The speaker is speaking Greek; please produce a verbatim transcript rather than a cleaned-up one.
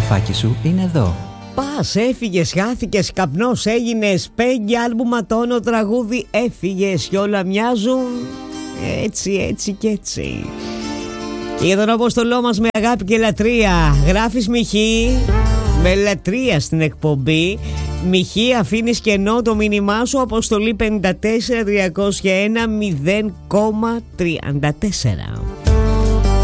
καφάκι σου είναι εδώ. Πας, έφυγες, χάθηκες, καπνός έγινες, πέγγι, άλμπουμα, τόνο, τραγούδι, έφυγες και όλα μοιάζουν έτσι, έτσι και έτσι. Και για τον Απόστολό μας με αγάπη και λατρεία γράφεις Μιχή, με λατρεία στην εκπομπή. Μιχή, αφήνεις κενό το μήνυμά σου, αποστολή πέντε τέσσερα τρία μηδέν ένα μηδέν τριάντα τέσσερα.